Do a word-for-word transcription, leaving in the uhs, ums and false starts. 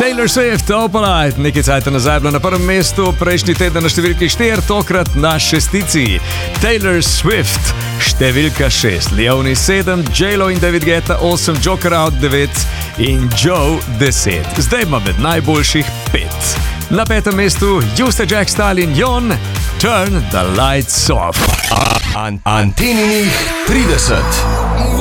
Taylor Swift, Opalite, nekaj cajta nazaj bila na prvem mestu, prejšnji teden na številki štiri, tokrat na šestici. Taylor Swift, številka šest, Leoni sedem, J-Lo in David Guetta osem, Joker Out devet in Joe deset. Zdaj ima med najboljših pet. Na petem mestu Juste Jack Style in Jon, Turn the Lights Off. Anteninih trideset.